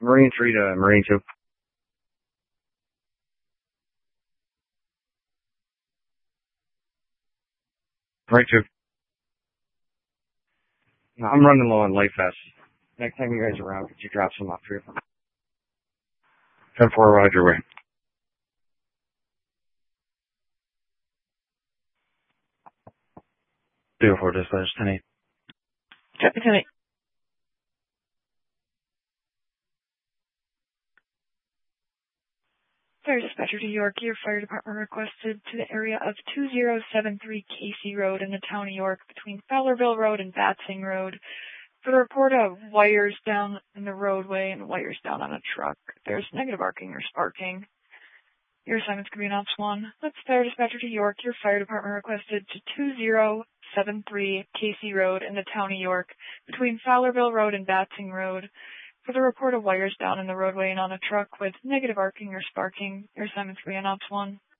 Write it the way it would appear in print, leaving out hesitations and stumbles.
Marine 3 to Marine 2. Marine 2. No, I'm running low on life vests. Next time you guys are around, could you drop some off here? 10-4, Roger, way. 304 dispatch, 10-8. Copy, 10-8. Fire dispatcher to York, your fire department requested to the area of 2073 Casey Road in the town of York between Fowlerville Road and Batsing Road for the report of wires down in the roadway and wires down on a truck. There's negative arcing or sparking. Your assignments could be an Ops 1. That's fire dispatcher to York, your fire department requested to 2073 Casey Road in the town of York between Fowlerville Road and Batsing Road for the report of wires down in the roadway and on a truck with negative arcing or sparking. Your assignments could be an Ops 1.